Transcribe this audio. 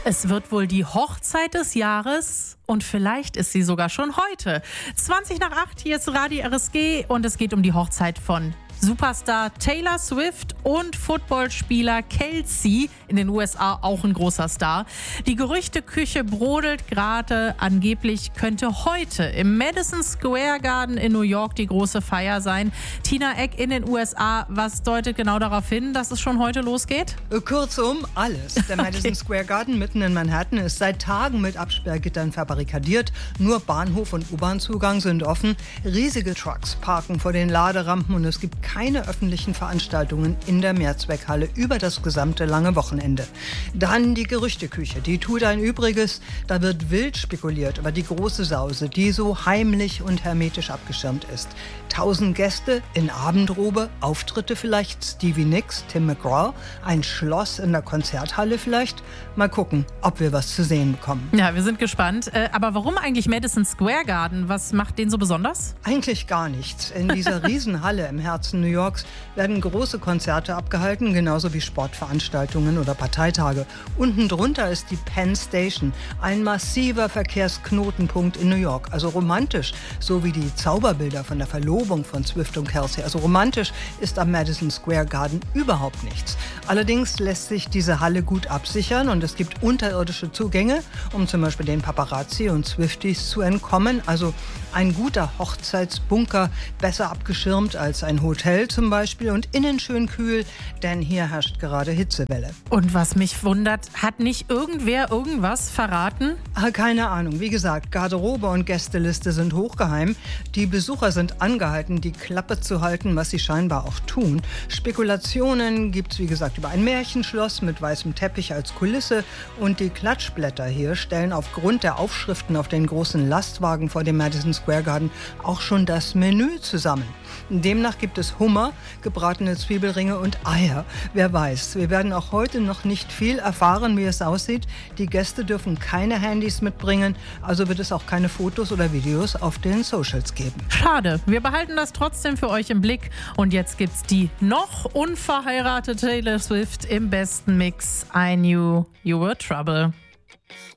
Es wird wohl die Hochzeit des Jahres und vielleicht ist sie sogar schon heute. 20:08, hier ist Radio RSG und es geht um die Hochzeit von Superstar Taylor Swift und Footballspieler Kelce, in den USA auch ein großer Star. Die Gerüchteküche brodelt gerade. Angeblich könnte heute im Madison Square Garden in New York die große Feier sein. Tina Eck in den USA, was deutet genau darauf hin, dass es schon heute losgeht? Kurzum, alles. Der Madison Square Garden mitten in Manhattan ist seit Tagen mit Absperrgittern verbarrikadiert. Nur Bahnhof und U-Bahn-Zugang sind offen. Riesige Trucks parken vor den Laderampen und es gibt keine öffentlichen Veranstaltungen in der Mehrzweckhalle über das gesamte lange Wochenende. Dann die Gerüchteküche, die tut ein Übriges. Da wird wild spekuliert über die große Sause, die so heimlich und hermetisch abgeschirmt ist. 1000 Gäste in Abendrobe, Auftritte vielleicht, Stevie Nicks, Tim McGraw, ein Schloss in der Konzerthalle vielleicht. Mal gucken, ob wir was zu sehen bekommen. Ja, wir sind gespannt. Aber warum eigentlich Madison Square Garden? Was macht den so besonders? Eigentlich gar nichts. In dieser Riesenhalle im Herzen New Yorks werden große Konzerte abgehalten, genauso wie Sportveranstaltungen oder Parteitage. Unten drunter ist die Penn Station, ein massiver Verkehrsknotenpunkt in New York. Also romantisch, so wie die Zauberbilder von der Verlobung von Swift und Kelce. Also romantisch ist am Madison Square Garden überhaupt nichts. Allerdings lässt sich diese Halle gut absichern und es gibt unterirdische Zugänge, um zum Beispiel den Paparazzi und Swifties zu entkommen. Also ein guter Hochzeitsbunker, besser abgeschirmt als ein Hotel zum Beispiel und innen schön kühl, denn hier herrscht gerade Hitzewelle. Und was mich wundert, hat nicht irgendwer irgendwas verraten? Keine Ahnung. Wie gesagt, Garderobe und Gästeliste sind hochgeheim. Die Besucher sind angehalten, die Klappe zu halten, was sie scheinbar auch tun. Spekulationen gibt's wie gesagt über ein Märchenschloss mit weißem Teppich als Kulisse und die Klatschblätter hier stellen aufgrund der Aufschriften auf den großen Lastwagen vor dem Madison Square Garden auch schon das Menü zusammen. Demnach gibt es Hummer, gebratene Zwiebelringe und Eier. Wer weiß, wir werden auch heute noch nicht viel erfahren, wie es aussieht. Die Gäste dürfen keine Handys mitbringen, also wird es auch keine Fotos oder Videos auf den Socials geben. Schade, wir behalten das trotzdem für euch im Blick. Und jetzt gibt's die noch unverheiratete Taylor Swift im besten Mix. I Knew You Were Trouble.